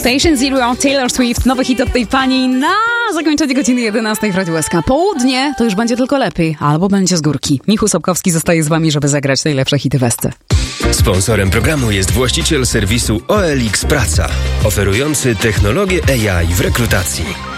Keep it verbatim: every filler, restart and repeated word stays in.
Station Zero, Taylor Swift, nowy hit od tej pani na zakończenie godziny jedenastej w Radiu S K. Południe to już będzie tylko lepiej, albo będzie z górki. Michał Sobkowski zostaje z wami, żeby zagrać najlepsze hity Westy. Sponsorem programu jest właściciel serwisu O L X Praca, oferujący technologię A I w rekrutacji.